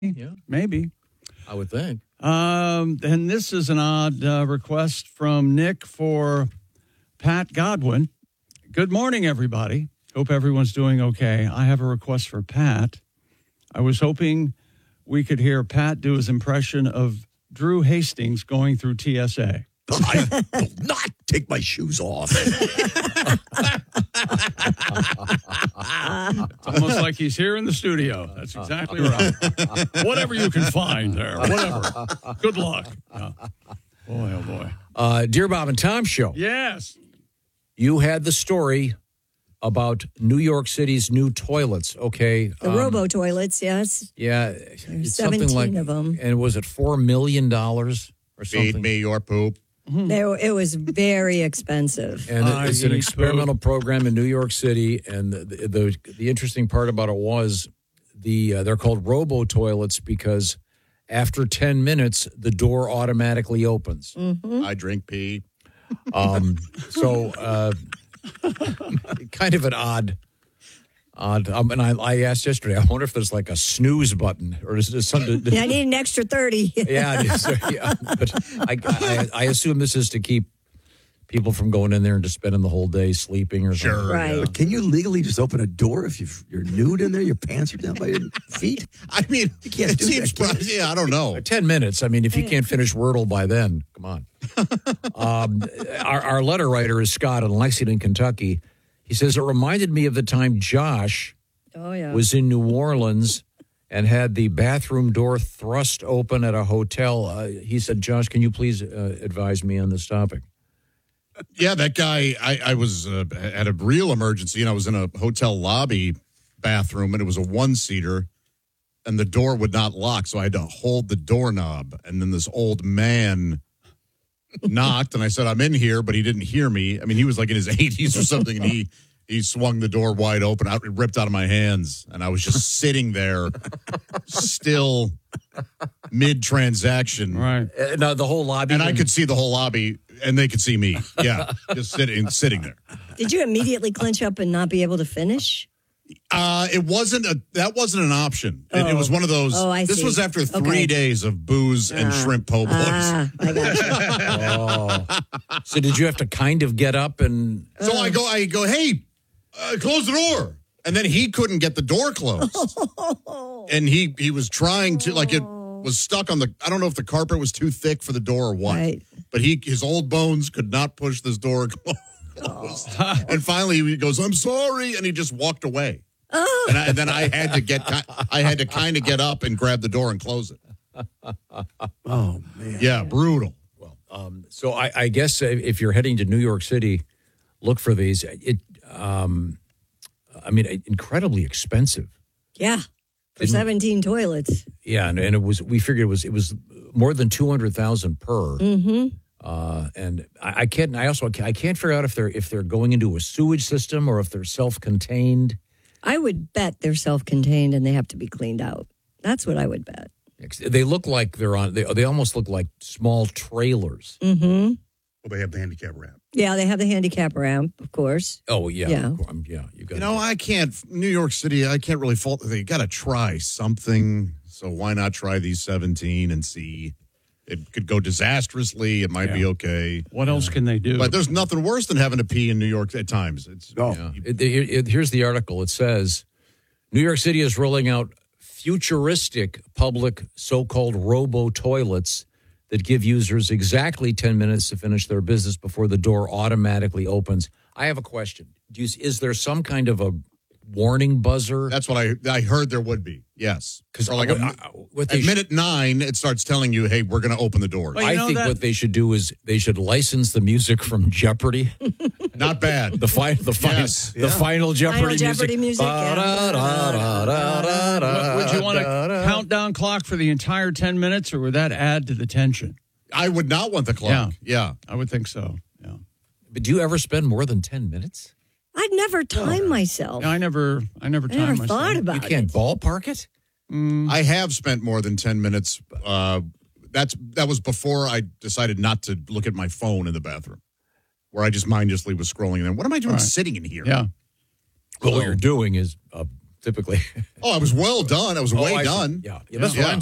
Yeah, Maybe. I would think. And this is an odd request from Nick for Pat Godwin. Good morning, everybody. Hope everyone's doing okay. I have a request for Pat. I was hoping we could hear Pat do his impression of Drew Hastings going through TSA. I will not take my shoes off. It's almost like he's here in the studio. That's exactly right. Whatever you can find there. Whatever. Good luck. Yeah. Boy, oh, boy. Dear Bob and Tom show. Yes. You had the story about New York City's new toilets. Okay. The robo toilets, yes. Yeah. There's It's 17 something like, of them. And was it $4 million or something? Feed me your poop. It was very expensive. And it's an eat experimental program in New York City. And the interesting part about it was they're called robo toilets because after 10 minutes, the door automatically opens. Mm-hmm. I drink pee. So kind of an odd. And I asked yesterday, I wonder if there's like a snooze button or is there something? Yeah, I need an extra 30. Yeah, but I assume this is to keep people from going in there and just spending the whole day sleeping or something. Sure. Right. Yeah. Can you legally just open a door if you're nude in there? Your pants are down by your feet? I mean, You can't it do seems that, can you? yeah, I don't know. 10 minutes. I mean, if you can't finish Wordle by then, come on. Our letter writer is Scott in Lexington, Kentucky. He says, it reminded me of the time Josh Oh, yeah. was in New Orleans and had the bathroom door thrust open at a hotel. He said, Josh, can you please advise me on this topic? Yeah, that guy, I was at a real emergency, and I was in a hotel lobby bathroom, and it was a one-seater, and the door would not lock, so I had to hold the doorknob. And then this old man knocked, and I said, I'm in here, but he didn't hear me. I mean, he was like in his 80s or something, and he swung the door wide open. It ripped out of my hands, and I was just sitting there, still mid-transaction. Right. No, the whole lobby. And I could see the whole lobby, and they could see me. Yeah, just sitting there. Did you immediately clinch up and not be able to finish? That wasn't an option. It was one of those. Oh, I this see. was after 3 Okay. days of booze and shrimp po' boys. I got you. So did you have to kind of get up and... So I go, hey, close the door. And then he couldn't get the door closed. And he was trying to, like, it was stuck on I don't know if the carpet was too thick for the door or what. Right. But his old bones could not push this door closed. And finally he goes, I'm sorry. And he just walked away. Oh. And then I had to kind of get up and grab the door and close it. Oh, man. Yeah, brutal. So I guess if you're heading to New York City, look for these. Incredibly expensive. Yeah. For 17 toilets. Yeah, and it was. We figured it was more than 200,000 per. Mm-hmm. And I can't figure out if they're going into a sewage system or if they're self-contained. I would bet they're self-contained and they have to be cleaned out. That's what I would bet. They look like they're on. They almost look like small trailers. Mm-hmm. Well, they have the handicap ramp. Yeah, they have the handicap ramp, of course. Oh yeah, Yeah. yeah. You got. I can't. New York City, I can't really fault. They got to try something. So why not try these 17 and see? It could go disastrously. It might be okay. What else can they do? But there's nothing worse than having to pee in New York at times. Here's the article. It says New York City is rolling out futuristic public so-called robo toilets that give users exactly 10 minutes to finish their business before the door automatically opens. I have a question. Is there some kind of a warning buzzer? That's what I heard there would be. Yes. Because Like at minute 9, it starts telling you, hey, we're going to open the doors. Well, I think what they should do is they should license the music from Jeopardy. Not bad. The final Jeopardy Jeopardy music, yeah. Would you want a countdown clock for the entire 10 minutes, or would that add to the tension? I would not want the clock. Yeah. I would think so. Yeah. But do you ever spend more than 10 minutes? I'd never time myself. No, I never I never timed myself. thought about You can't it. ballpark it? I have spent more than 10 minutes. That was before I decided not to look at my phone in the bathroom, where I just mindlessly was scrolling. And then, what am I doing sitting in here? Yeah. Well, what you're doing is typically. Oh, I was well done. I was way I see. done. Yeah. That's what I'm